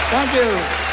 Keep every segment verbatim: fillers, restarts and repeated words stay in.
Thank you.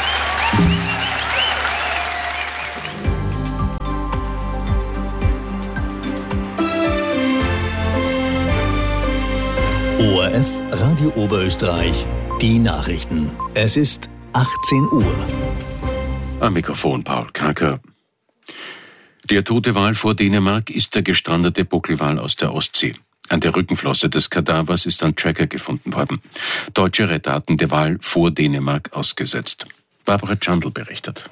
O R F Radio Oberösterreich, die Nachrichten. Es ist achtzehn Uhr. Am Mikrofon Paul Kacker. Der tote Wal vor Dänemark ist der gestrandete Buckelwal aus der Ostsee. An der Rückenflosse des Kadavers ist ein Tracker gefunden worden. Deutsche Retter hatten den Wal vor Dänemark ausgesetzt. Barbara Chandl berichtet.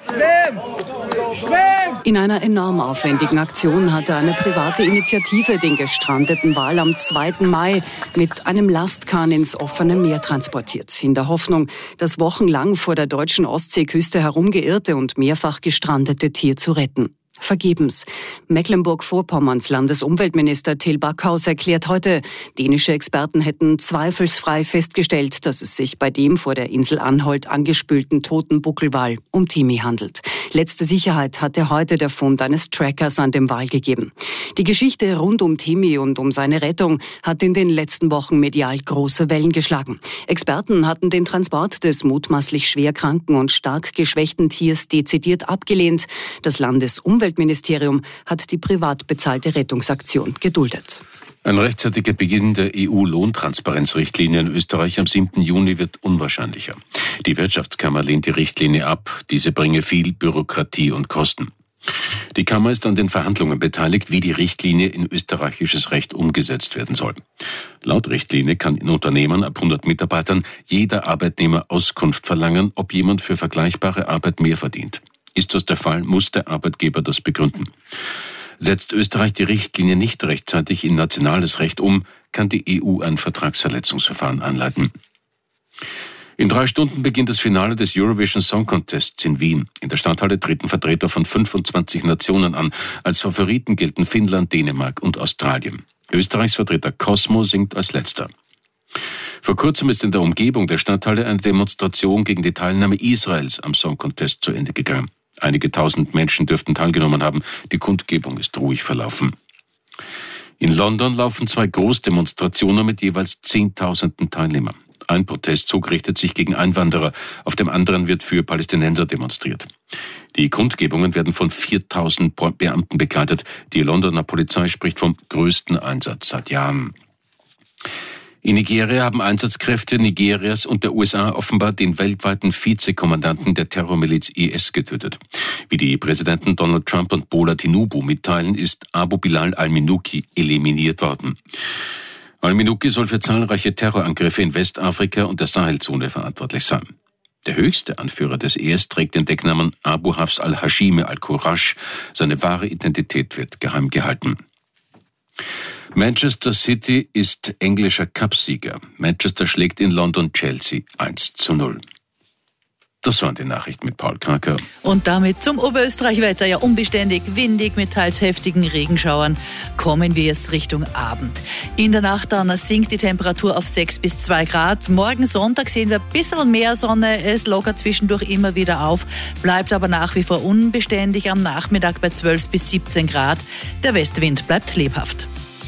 In einer enorm aufwendigen Aktion hatte eine private Initiative den gestrandeten Wal am zweiten Mai mit einem Lastkahn ins offene Meer transportiert. In der Hoffnung, das wochenlang vor der deutschen Ostseeküste herumgeirrte und mehrfach gestrandete Tier zu retten. Vergebens. Mecklenburg-Vorpommerns Landesumweltminister Till Backhaus erklärt heute, dänische Experten hätten zweifelsfrei festgestellt, dass es sich bei dem vor der Insel Anholt angespülten toten Buckelwal um Timi handelt. Letzte Sicherheit hatte heute der Fund eines Trackers an dem Wal gegeben. Die Geschichte rund um Timi und um seine Rettung hat in den letzten Wochen medial große Wellen geschlagen. Experten hatten den Transport des mutmaßlich schwerkranken und stark geschwächten Tiers dezidiert abgelehnt. Das Landesumweltministerium Ministerium hat die privat bezahlte Rettungsaktion geduldet. Ein rechtzeitiger Beginn der E U-Lohntransparenzrichtlinie in Österreich am siebten Juni wird unwahrscheinlicher. Die Wirtschaftskammer lehnt die Richtlinie ab. Diese bringe viel Bürokratie und Kosten. Die Kammer ist an den Verhandlungen beteiligt, wie die Richtlinie in österreichisches Recht umgesetzt werden soll. Laut Richtlinie kann in Unternehmen ab hundert Mitarbeitern jeder Arbeitnehmer Auskunft verlangen, ob jemand für vergleichbare Arbeit mehr verdient. Ist das der Fall, muss der Arbeitgeber das begründen. Setzt Österreich die Richtlinie nicht rechtzeitig in nationales Recht um, kann die E U ein Vertragsverletzungsverfahren einleiten. In drei Stunden beginnt das Finale des Eurovision Song Contests in Wien. In der Stadthalle treten Vertreter von fünfundzwanzig Nationen an. Als Favoriten gelten Finnland, Dänemark und Australien. Österreichs Vertreter Cosmo singt als letzter. Vor kurzem ist in der Umgebung der Stadthalle eine Demonstration gegen die Teilnahme Israels am Song Contest zu Ende gegangen. Einige tausend Menschen dürften teilgenommen haben. Die Kundgebung ist ruhig verlaufen. In London laufen zwei Großdemonstrationen mit jeweils zehntausenden Teilnehmern. Ein Protestzug richtet sich gegen Einwanderer, auf dem anderen wird für Palästinenser demonstriert. Die Kundgebungen werden von viertausend Beamten begleitet. Die Londoner Polizei spricht vom größten Einsatz seit Jahren. In Nigeria haben Einsatzkräfte Nigerias und der U S A offenbar den weltweiten Vizekommandanten der Terrormiliz I S getötet. Wie die Präsidenten Donald Trump und Bola Tinubu mitteilen, ist Abu Bilal al-Minuki eliminiert worden. Al-Minuki soll für zahlreiche Terrorangriffe in Westafrika und der Sahelzone verantwortlich sein. Der höchste Anführer des I S trägt den Decknamen Abu Hafs al-Hashimi al-Qurash. Seine wahre Identität wird geheim gehalten. Manchester City ist englischer Cupsieger. Manchester schlägt in London Chelsea eins zu null. Das waren die Nachrichten mit Paul Kacker. Und damit zum Oberösterreich-Wetter. Ja, unbeständig, windig mit teils heftigen Regenschauern. Kommen wir jetzt Richtung Abend. In der Nacht dann sinkt die Temperatur auf sechs bis zwei Grad. Morgen Sonntag sehen wir ein bisschen mehr Sonne. Es lockert zwischendurch immer wieder auf, bleibt aber nach wie vor unbeständig. Am Nachmittag bei zwölf bis siebzehn Grad. Der Westwind bleibt lebhaft.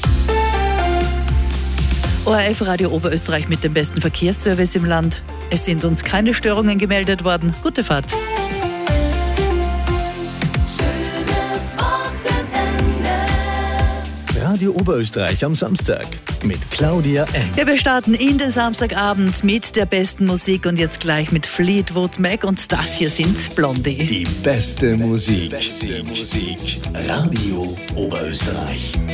O R F Radio Oberösterreich mit dem besten Verkehrsservice im Land. Es sind uns keine Störungen gemeldet worden. Gute Fahrt. Schönes Wochenende. Radio Oberösterreich am Samstag mit Claudia Eng. Ja, wir starten in den Samstagabend mit der besten Musik und jetzt gleich mit Fleetwood Mac und das hier sind Blondie. Die beste Musik. Die beste Musik. Radio Oberösterreich.